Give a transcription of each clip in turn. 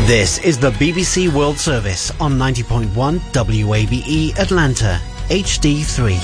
This is the BBC World Service on 90.1 WABE Atlanta, HD3.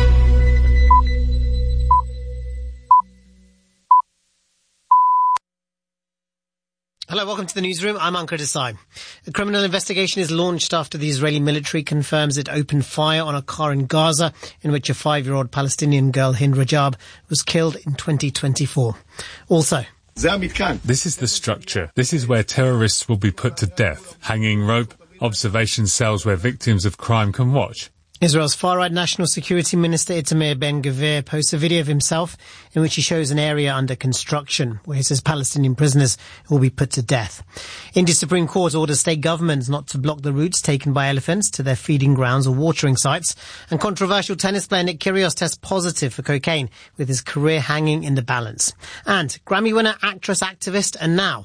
Hello, welcome to the newsroom. I'm Ankar Desai. A criminal investigation is launched after the Israeli military confirms it opened fire on a car in Gaza in which a 5-year-old Palestinian girl, Hind Rajab, was killed in 2024. Also, this is the structure. This is where terrorists will be put to death. Hanging rope, observation cells where victims of crime can watch. Israel's far-right National Security Minister Itamar Ben-Gvir posts a video of himself in which he shows an area under construction where he says Palestinian prisoners will be put to death. India's Supreme Court orders state governments not to block the routes taken by elephants to their feeding grounds or watering sites. And controversial tennis player Nick Kyrgios tests positive for cocaine with his career hanging in the balance. And Grammy winner, actress, activist, and now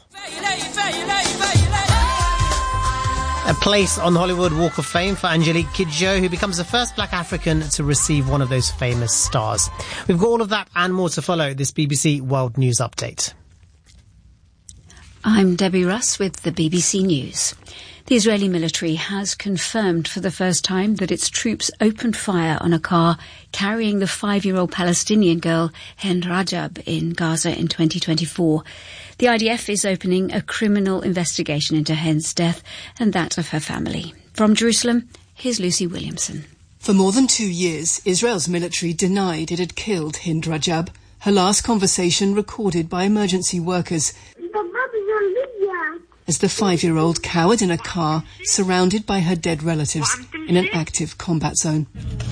a place on the Hollywood Walk of Fame for Angelique Kidjo, who becomes the first black African to receive one of those famous stars. We've got all of that and more to follow this BBC World News Update. I'm Debbie Russ with the BBC News. The Israeli military has confirmed for the first time that its troops opened fire on a car carrying the 5-year-old Palestinian girl Hind Rajab in Gaza in 2024. The IDF is opening a criminal investigation into Hind's death and that of her family. From Jerusalem, here's Lucy Williamson. For more than 2 years, Israel's military denied it had killed Hind Rajab. Her last conversation recorded by emergency workers as the 5-year-old cowered in a car surrounded by her dead relatives in an active combat zone.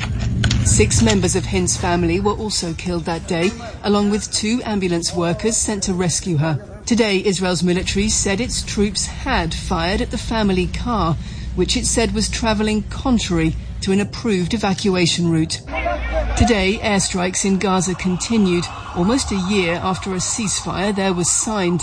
6 members of Hind's family were also killed that day, along with 2 ambulance workers sent to rescue her. Today, Israel's military said its troops had fired at the family car, which it said was travelling contrary to an approved evacuation route. Today, airstrikes in Gaza continued, almost a year after a ceasefire there was signed.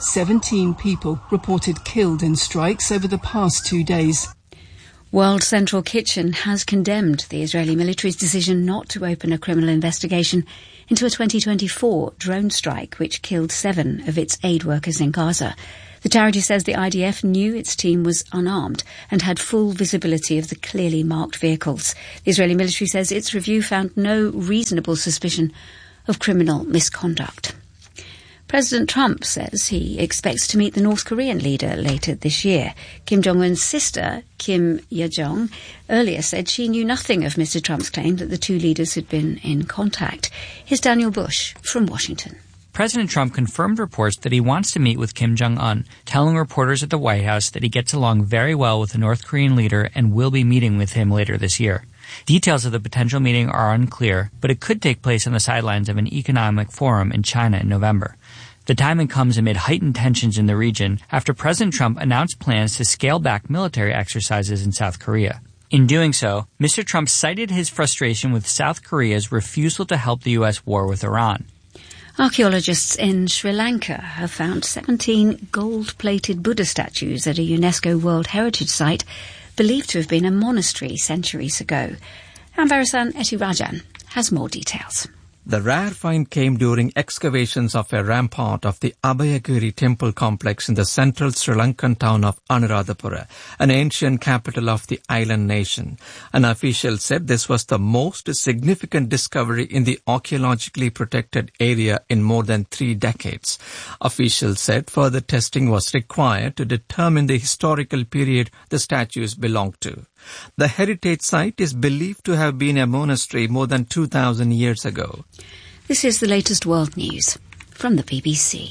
17 people reported killed in strikes over the past 2 days. World Central Kitchen has condemned the Israeli military's decision not to open a criminal investigation into a 2024 drone strike which killed 7 of its aid workers in Gaza. The charity says the IDF knew its team was unarmed and had full visibility of the clearly marked vehicles. The Israeli military says its review found no reasonable suspicion of criminal misconduct. President Trump says he expects to meet the North Korean leader later this year. Kim Jong-un's sister, Kim Yo-jong, earlier said she knew nothing of Mr. Trump's claim that the 2 leaders had been in contact. Here's Daniel Bush from Washington. President Trump confirmed reports that he wants to meet with Kim Jong-un, telling reporters at the White House that he gets along very well with the North Korean leader and will be meeting with him later this year. Details of the potential meeting are unclear, but it could take place on the sidelines of an economic forum in China in November. The timing comes amid heightened tensions in the region after President Trump announced plans to scale back military exercises in South Korea. In doing so, Mr. Trump cited his frustration with South Korea's refusal to help the U.S. war with Iran. Archaeologists in Sri Lanka have found 17 gold-plated Buddha statues at a UNESCO World Heritage Site believed to have been a monastery centuries ago. Anvarasan Etirajan has more details. The rare find came during excavations of a rampart of the Abhayagiri temple complex in the central Sri Lankan town of Anuradhapura, an ancient capital of the island nation. An official said this was the most significant discovery in the archaeologically protected area in more than 3 decades. Officials said further testing was required to determine the historical period the statues belonged to. The heritage site is believed to have been a monastery more than 2,000 years ago. This is the latest world news from the BBC.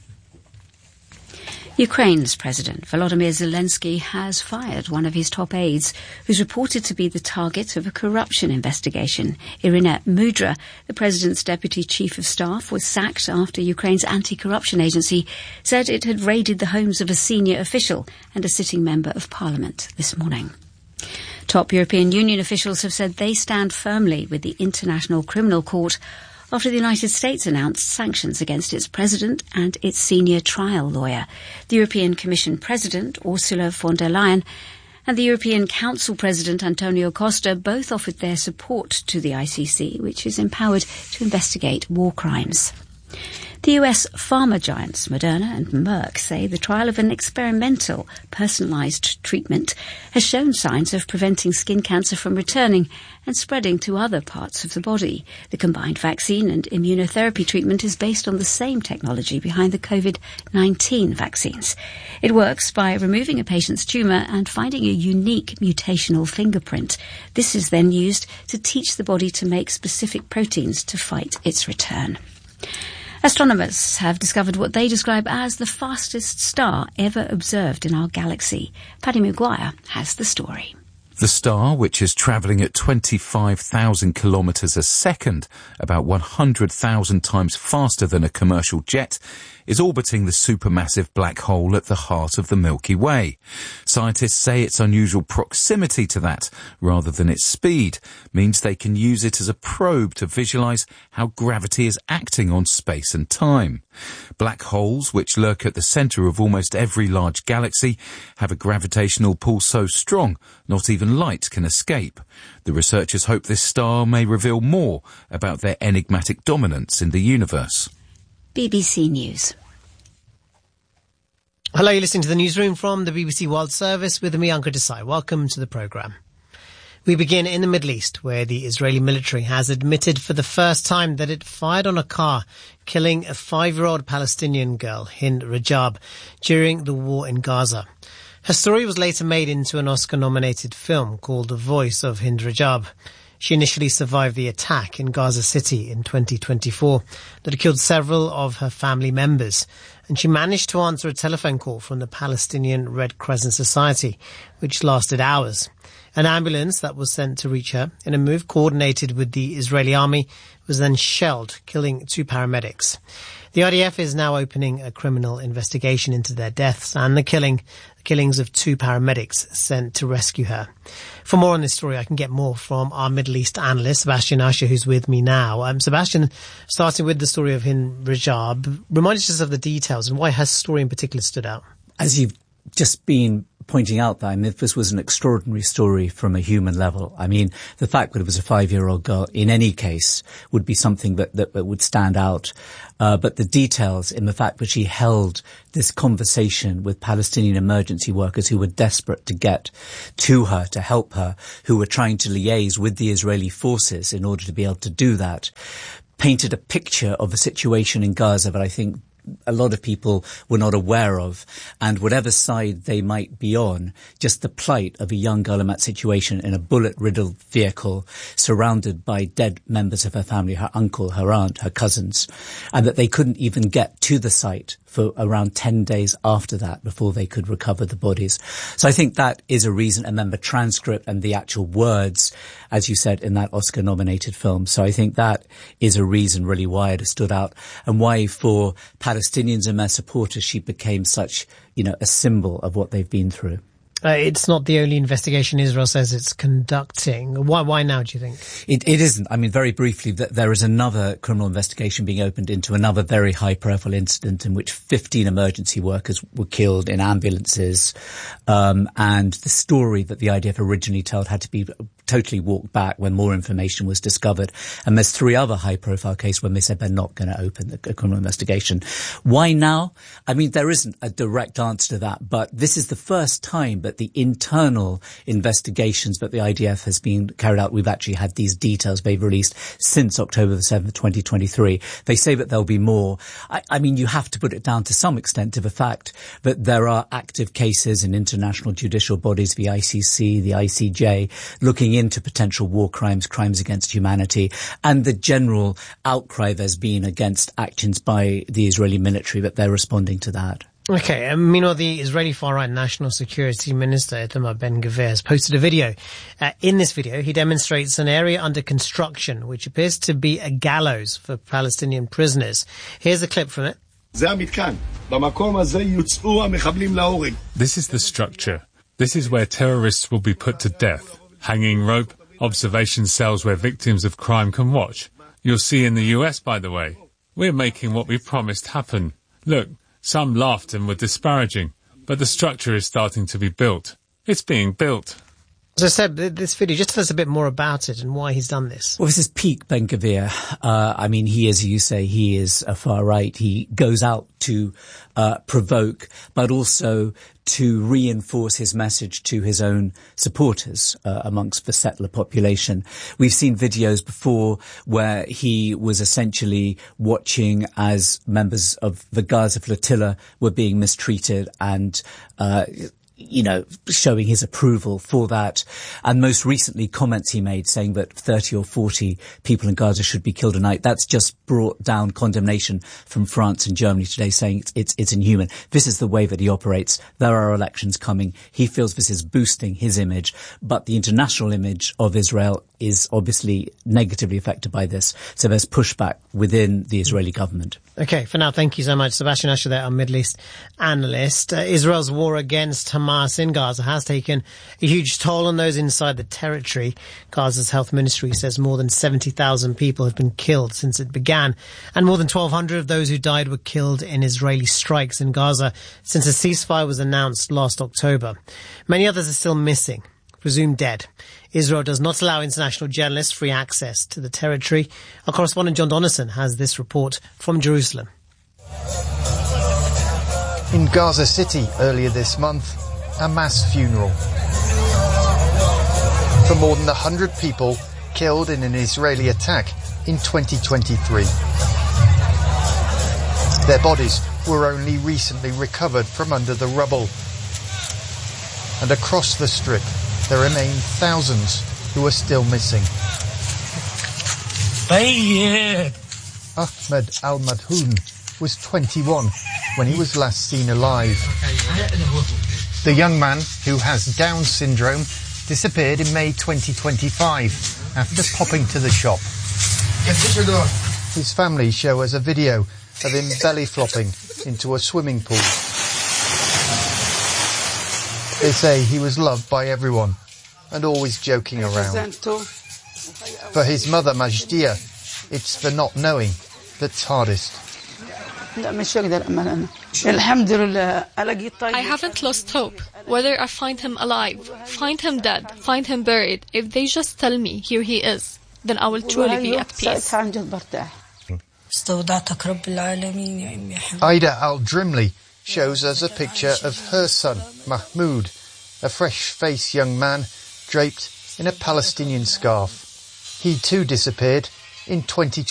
Ukraine's President Volodymyr Zelensky has fired one of his top aides, who's reported to be the target of a corruption investigation. Irina Mudra, the president's deputy chief of staff, was sacked after Ukraine's anti-corruption agency said it had raided the homes of a senior official and a sitting member of parliament this morning. Top European Union officials have said they stand firmly with the International Criminal Court after the United States announced sanctions against its president and its senior trial lawyer. The European Commission President, Ursula von der Leyen, and the European Council President, Antonio Costa, both offered their support to the ICC, which is empowered to investigate war crimes. The US pharma giants Moderna and Merck say the trial of an experimental, personalised treatment has shown signs of preventing skin cancer from returning and spreading to other parts of the body. The combined vaccine and immunotherapy treatment is based on the same technology behind the COVID-19 vaccines. It works by removing a patient's tumour and finding a unique mutational fingerprint. This is then used to teach the body to make specific proteins to fight its return. Astronomers have discovered what they describe as the fastest star ever observed in our galaxy. Paddy Maguire has the story. The star, which is travelling at 25,000 kilometres a second, about 100,000 times faster than a commercial jet, is orbiting the supermassive black hole at the heart of the Milky Way. Scientists say its unusual proximity to that, rather than its speed, means they can use it as a probe to visualise how gravity is acting on space and time. Black holes, which lurk at the centre of almost every large galaxy, have a gravitational pull so strong not even light can escape. The researchers hope this star may reveal more about their enigmatic dominance in the universe. BBC News. Hello, you're listening to the newsroom from the BBC World Service with me, Ankur Desai. Welcome to the programme. We begin in the Middle East, where the Israeli military has admitted for the first time that it fired on a car, killing a 5-year-old Palestinian girl, Hind Rajab, during the war in Gaza. Her story was later made into an Oscar-nominated film called The Voice of Hind Rajab. She initially survived the attack in Gaza City in 2024 that killed several of her family members, and she managed to answer a telephone call from the Palestinian Red Crescent Society, which lasted hours. An ambulance that was sent to reach her, in a move coordinated with the Israeli army, was then shelled, killing 2 paramedics. The IDF is now opening a criminal investigation into their deaths and the killings of 2 paramedics sent to rescue her. For more on this story, I can get more from our Middle East analyst, Sebastian Usher, who's with me now. Sebastian, starting with the story of Hind Rajab, remind us of the details and why her story in particular stood out. As you've just been pointing out, that this was an extraordinary story from a human level. I mean, the fact that it was a 5-year-old girl, in any case, would be something that would stand out. But the details in the fact that she held this conversation with Palestinian emergency workers who were desperate to get to her, to help her, who were trying to liaise with the Israeli forces in order to be able to do that, painted a picture of a situation in Gaza that I think a lot of people were not aware of, and whatever side they might be on, just the plight of a young girl in that situation in a bullet-riddled vehicle surrounded by dead members of her family, her uncle, her aunt, her cousins, and that they couldn't even get to the site for around 10 days after that before they could recover the bodies. So I think that is a reason, and then the transcript and the actual words, as you said, in that Oscar-nominated film. So I think that is a reason really why it has stood out, and why for Palestinians and their supporters she became such, a symbol of what they've been through. It's not the only investigation Israel says it's conducting. Why now, do you think? It isn't. I mean, very briefly, there is another criminal investigation being opened into another very high-profile incident in which 15 emergency workers were killed in ambulances. And the story that the IDF originally told had to be totally walked back when more information was discovered. And there's 3 other high-profile cases when they said they're not going to open a criminal investigation. Why now? I mean, there isn't a direct answer to that, but this is the first time that the internal investigations that the IDF has been carried out, we've actually had these details they've released since October the 7th, 2023. They say that there'll be more. I mean, you have to put it down to some extent to the fact that there are active cases in international judicial bodies, the ICC, the ICJ, looking into potential war crimes, crimes against humanity, and the general outcry there's been against actions by the Israeli military, that they're responding to that. Okay, meanwhile, the Israeli far-right National Security Minister Itamar Ben-Gvir has posted a video. In this video, he demonstrates an area under construction, which appears to be a gallows for Palestinian prisoners. Here's a clip from it. This is the structure. This is where terrorists will be put to death. Hanging rope, observation cells where victims of crime can watch. You'll see in the US, by the way. We're making what we promised happen. Look, some laughed and were disparaging, but the structure is starting to be built. It's being built. As I said, this video, just tell us a bit more about it and why he's done this. Well, this is peak Ben-Gvir. He, as you say, he is a far right. He goes out to provoke, but also to reinforce his message to his own supporters amongst the settler population. We've seen videos before where he was essentially watching as members of the Gaza flotilla were being mistreated and showing his approval for that. And most recently, comments he made saying that 30 or 40 people in Gaza should be killed a night. That's just brought down condemnation from France and Germany today, saying it's inhuman. This is the way that he operates. There are elections coming. He feels this is boosting his image, but the international image of Israel is obviously negatively affected by this. So there's pushback within the Israeli government. Okay, for now, thank you so much. Sebastian Usher there, our Middle East analyst. Israel's war against Hamas in Gaza has taken a huge toll on those inside the territory. Gaza's health ministry says more than 70,000 people have been killed since it began, and more than 1,200 of those who died were killed in Israeli strikes in Gaza since a ceasefire was announced last October. Many others are still missing, presumed dead. Israel does not allow international journalists free access to the territory. Our correspondent John Donnison has this report from Jerusalem. In Gaza City earlier this month, a mass funeral for more than 100 people killed in an Israeli attack in 2023. Their bodies were only recently recovered from under the rubble. And across the strip, there remain thousands who are still missing. Ahmed Al-Madhoun was 21 when he was last seen alive. The young man, who has Down syndrome, disappeared in May 2025 after popping to the shop. His family show us a video of him belly flopping into a swimming pool. They say he was loved by everyone and always joking around. For his mother Majdia, it's the not knowing that's hardest. I haven't lost hope. Whether I find him alive, find him dead, find him buried, if they just tell me here he is, then I will truly be at peace. Ida Al-Drimli shows us a picture of her son, Mahmoud, a fresh-faced young man draped in a Palestinian scarf. He too disappeared in 2020.